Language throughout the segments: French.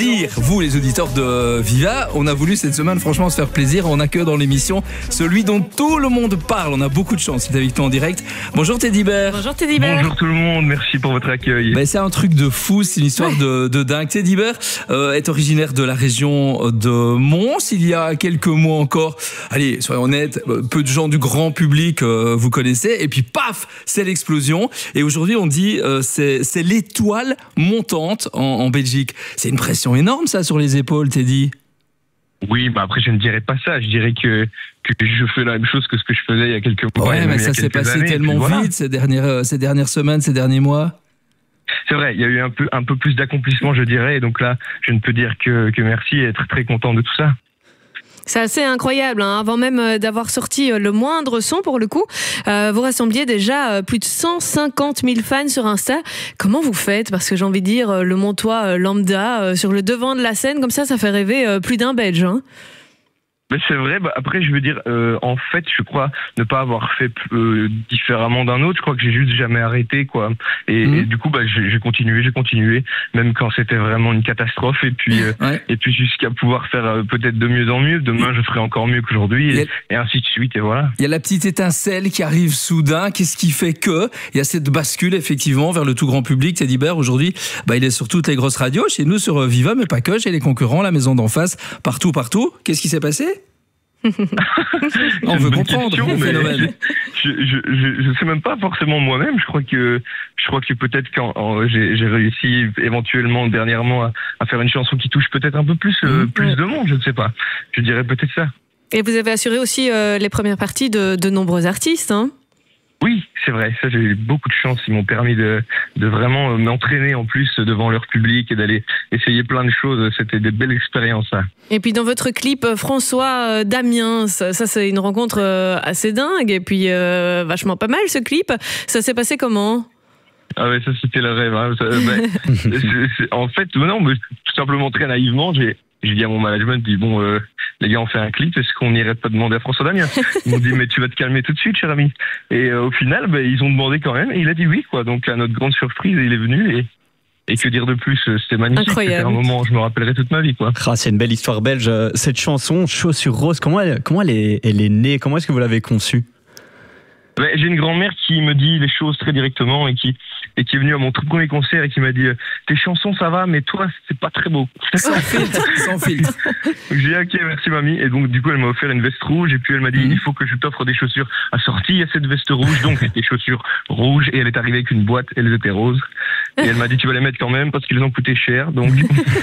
Vous, les auditeurs de Viva, on a voulu cette semaine franchement se faire plaisir. On accueille dans l'émission celui dont tout le monde parle. On a beaucoup de chance, il est avec nous en direct. Bonjour Teddy Bear. Bonjour Teddy Bear. Bonjour tout le monde, merci pour votre accueil. C'est un truc de fou, c'est une histoire de dingue. Teddy Bear est originaire de la région de Mons. Il y a quelques mois encore, allez, soyons honnêtes, peu de gens du grand public vous connaissaient. Et puis paf, c'est l'explosion. Et aujourd'hui on dit c'est l'étoile montante en Belgique. C'est une pression énorme ça sur les épaules, Teddy. Oui, après je ne dirais pas ça. Je dirais que je fais la même chose que ce que je faisais il y a quelques mois. Ouais, mais ça s'est passé tellement vite ces dernières semaines, ces derniers mois. C'est vrai, il y a eu un peu plus d'accomplissement, je dirais. Et donc là, je ne peux dire que merci et être très content de tout ça. C'est assez incroyable, hein. Avant même d'avoir sorti le moindre son pour le coup, vous rassembliez déjà plus de 150 000 fans sur Insta. Comment vous faites? Parce que j'ai envie de dire, le Montois lambda sur le devant de la scène, comme ça fait rêver plus d'un Belge, hein. Mais c'est vrai, après je veux dire, en fait je crois ne pas avoir fait différemment d'un autre, je crois que j'ai juste jamais arrêté quoi. Et du coup j'ai continué, même quand c'était vraiment une catastrophe et puis jusqu'à pouvoir faire peut-être de mieux en mieux, demain je ferai encore mieux qu'aujourd'hui et ainsi de suite et voilà. Il y a la petite étincelle qui arrive soudain, qu'est-ce qui fait que il y a cette bascule effectivement vers le tout grand public. Teddy Bear aujourd'hui, il est sur toutes les grosses radios, chez nous sur Viva mais pas que, chez les concurrents, la maison d'en face, partout. Qu'est-ce qui s'est passé? On veut comprendre le phénomène. Je sais même pas forcément moi-même. Je crois que peut-être quand j'ai réussi éventuellement dernièrement à faire une chanson qui touche peut-être un peu plus de monde. Je ne sais pas. Je dirais peut-être ça. Et vous avez assuré aussi les premières parties de nombreux artistes, hein? Oui, c'est vrai. Ça, j'ai eu beaucoup de chance. Ils m'ont permis de vraiment m'entraîner en plus devant leur public et d'aller essayer plein de choses. C'était des belles expériences, ça. Et puis dans votre clip, François Damiens, ça c'est une rencontre assez dingue et puis vachement pas mal ce clip. Ça s'est passé comment? Ah ouais, ça c'était le rêve. Hein. En fait, tout simplement très naïvement, j'ai dit à mon management, les gars, on fait un clip, est-ce qu'on n'irait pas demander à François Damiens? Ils m'ont dit, mais tu vas te calmer tout de suite, cher ami. Et au final, ils ont demandé quand même, et il a dit oui, quoi. Donc, à notre grande surprise, il est venu, et que dire de plus? C'était magnifique. Incroyable. C'était un moment, je me rappellerai toute ma vie, quoi. C'est une belle histoire belge. Cette chanson, Chaussures Roses, comment elle est née? Comment est-ce que vous l'avez conçue? J'ai une grand-mère qui me dit les choses très directement et qui est venue à mon tout premier concert et qui m'a dit tes chansons ça va mais toi c'est pas très beau. Sans filtre. Donc j'ai dit ok merci mamie et donc du coup elle m'a offert une veste rouge et puis elle m'a dit il faut que je t'offre des chaussures assorties à cette veste rouge, donc des chaussures rouges, et elle est arrivée avec une boîte, elles étaient roses et elle m'a dit tu vas les mettre quand même parce qu'ils ont coûté cher, donc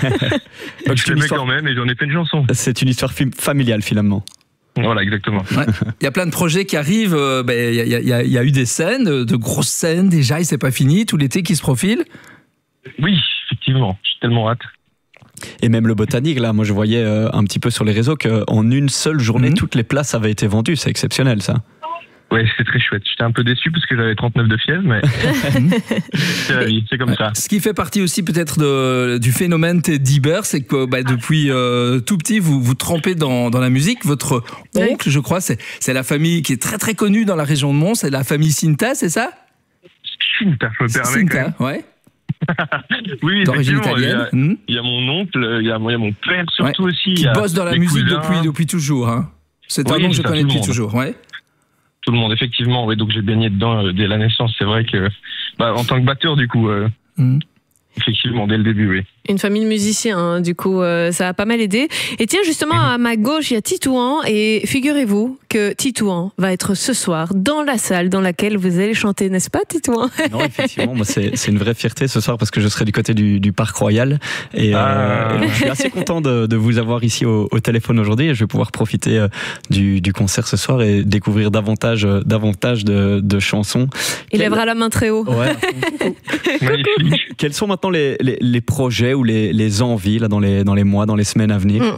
je les mets quand même et j'en ai fait une chanson. C'est une histoire familiale finalement. Voilà, exactement. Ouais. Il y a plein de projets qui arrivent. Il y a eu des scènes, de grosses scènes déjà, et c'est pas fini. Tout l'été qui se profile. Oui, effectivement. J'ai tellement hâte. Et même le Botanique, là, moi je voyais un petit peu sur les réseaux qu'en une seule journée, toutes les places avaient été vendues. C'est exceptionnel, ça. Ouais, c'était très chouette. J'étais un peu déçu parce que j'avais 39 de fièvre, mais c'est la vie, c'est comme ça. Ce qui fait partie aussi peut-être du phénomène Teddy Bear, c'est que depuis tout petit, vous trempez dans la musique. Votre oncle, je crois, c'est la famille qui est très très connue dans la région de Mons, c'est la famille Cinta, c'est ça? Cinta, je me permets. Cinta, ouais. Oui, d'origine italienne. Il y a mon oncle, il y a mon père surtout aussi. Qui bosse dans la musique depuis toujours. Hein. C'est un nom que je connais depuis toujours, ouais. Tout le monde, effectivement. Ouais, donc j'ai baigné dedans dès la naissance. C'est vrai que, en tant que batteur, du coup, effectivement, dès le début, oui. Une famille de musiciens, hein, du coup, ça a pas mal aidé. Et tiens, justement, à ma gauche, il y a Titouan. Et figurez-vous que Titouan va être ce soir dans la salle dans laquelle vous allez chanter, n'est-ce pas, Titouan? Non, effectivement, moi, c'est une vraie fierté ce soir parce que je serai du côté du Parc Royal. Et je suis assez content de vous avoir ici au téléphone aujourd'hui. Et je vais pouvoir profiter du concert ce soir et découvrir davantage de chansons. Il lèvera la main très haut. Ouais. Magnifique. Quels sont maintenant les projets ou les envies là, dans les mois, dans les semaines à venir?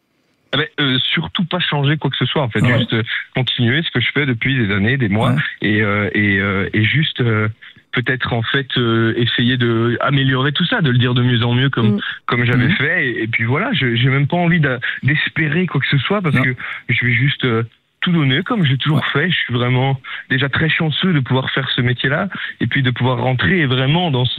Surtout pas changer quoi que ce soit en fait, juste continuer ce que je fais depuis des années, des mois, et juste peut-être en fait essayer de améliorer tout ça, de le dire de mieux en mieux comme j'avais fait, et puis voilà, j'ai même pas envie d'espérer quoi que ce soit parce que je vais juste tout donné comme j'ai toujours fait. Je suis vraiment déjà très chanceux de pouvoir faire ce métier-là et puis de pouvoir rentrer vraiment dans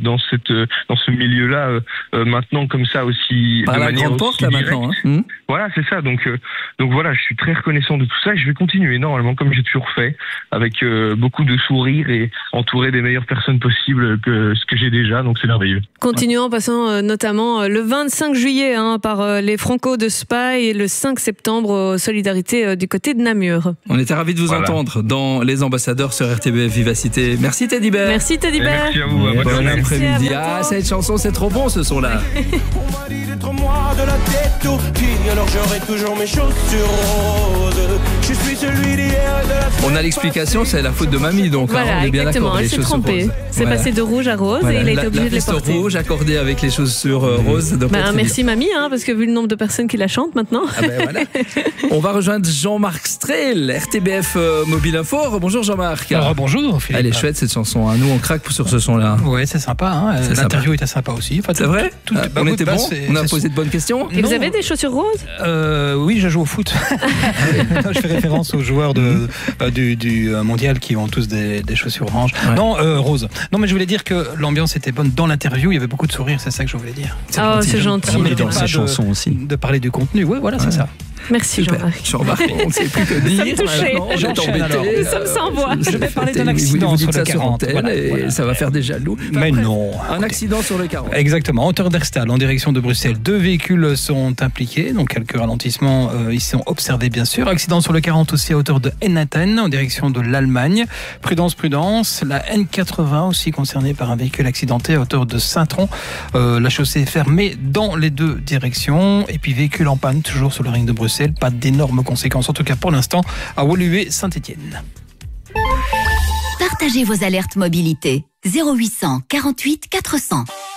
ce milieu-là maintenant comme ça aussi par de la manière grande porte aussi là directe. maintenant. Hein. Voilà, c'est ça. Donc voilà, je suis très reconnaissant de tout ça et je vais continuer normalement comme j'ai toujours fait, avec beaucoup de sourires et entouré des meilleures personnes possibles que ce que j'ai déjà. Donc c'est merveilleux. Continuons en passant notamment le 25 juillet par les Franco de Spa et le 5 septembre Solidarité du côté de Namur. On était ravis de vous entendre dans Les Ambassadeurs sur RTBF Vivacité. Merci Teddy Bear. Merci Teddy Bear. Merci à vous. Bon après-midi. À cette chanson, c'est trop bon ce son-là. On m'a dit d'être moi de la tête aux pieds, alors j'aurai toujours mes chaussures roses. Je suis celui d'hier de la... On a l'explication, c'est la faute de mamie, donc voilà, on est bien exactement, d'accord. elle s'est trompée. C'est passé de rouge à rose et il a été obligé de les porter. Rouge accordée avec les chaussures roses. Merci mamie, parce que vu le nombre de personnes qui la chantent maintenant. Voilà. On va rejoindre Jean-Marc Strel, RTBF Mobile Info. Bonjour Jean-Marc. Bonjour Philippe. Elle est chouette cette chanson, hein. Nous on craque sur ce son-là. Ouais, c'est sympa. L'interview était sympa aussi. C'est vrai. On était bon. On a posé de bonnes questions. Et vous avez des chaussures roses? Oui, je joue au foot. Je fais référence aux joueurs du mondial qui ont tous des chaussures oranges. Ouais. Non, roses. Non, mais je voulais dire que l'ambiance était bonne dans l'interview. Il y avait beaucoup de sourires, c'est ça que je voulais dire. C'est gentil. Mais dans ses chansons aussi. De parler du contenu. Ouais, voilà, c'est ça. Merci Jean-Marc. Jean-Marc, on ne sait plus que dire. Ça me touchait. J'enchaîne alors. Nous sommes sans voix. Je vais parler d'un accident sur le 40. Et ça va faire des jaloux. Mais non. Un accident sur le 40. Exactement. En hauteur d'Erstal, en direction de Bruxelles. 2 véhicules sont impliqués. Donc quelques ralentissements ils sont observés bien sûr. Accident sur le 40 aussi à hauteur de Ennaten, en direction de l'Allemagne. Prudence. La N80 aussi concernée par un véhicule accidenté à hauteur de Saint-Tron. La chaussée est fermée dans les 2 directions. Et puis véhicule en panne toujours sur le ring de Bruxelles. Pas d'énormes conséquences, en tout cas pour l'instant, à Woluwe-Saint-Étienne. Partagez vos alertes mobilité. 0800 48 400.